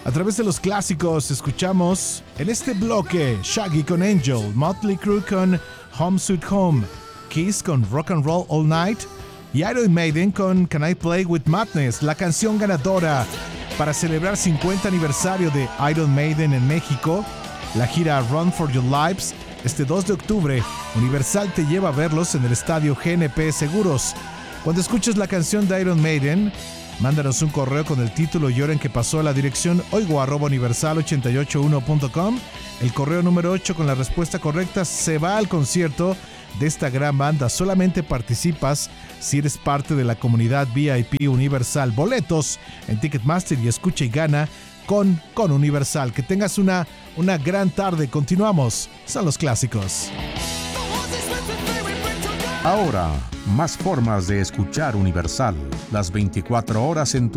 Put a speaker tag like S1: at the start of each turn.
S1: A través de los clásicos escuchamos en este bloque Shaggy con Angel, Motley Crue con Home Sweet Home, Kiss con Rock and Roll All Night y Iron Maiden con Can I Play With Madness, la canción ganadora para celebrar 50 aniversario de Iron Maiden en México. La gira Run For Your Lives, este 2 de octubre, Universal te lleva a verlos en el estadio GNP Seguros. Cuando escuches la canción de Iron Maiden, mándanos un correo con el título y hora en que pasó a la dirección oigo@universal881.com. El correo número 8 con la respuesta correcta se va al concierto de esta gran banda. Solamente participas si eres parte de la comunidad VIP Universal. Boletos en Ticketmaster y escucha y gana con Universal. Que tengas una gran tarde. Continuamos. Son los clásicos.
S2: Ahora, más formas de escuchar Universal. Las 24 horas en tu